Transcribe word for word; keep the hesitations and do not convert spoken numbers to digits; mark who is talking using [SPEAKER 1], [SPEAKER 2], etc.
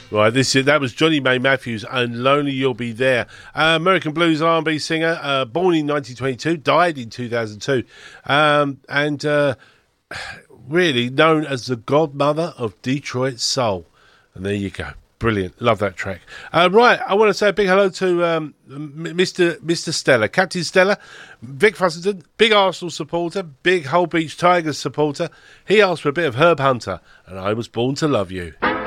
[SPEAKER 1] Right, this is, that was Johnny May Matthews and Lonely You'll Be There. Uh, American blues R and B singer, uh, born in nineteen twenty-two, died in two thousand two, um, and uh, really known as the godmother of Detroit soul. And there you go. Brilliant. Love that track. Uh, right, I want to say a big hello to um, Mister Mister Stella, Captain Stella, Vic Fussington, big Arsenal supporter, big Hull Beach Tigers supporter. He asked for a bit of Herb Hunter, and I Was Born to Love You.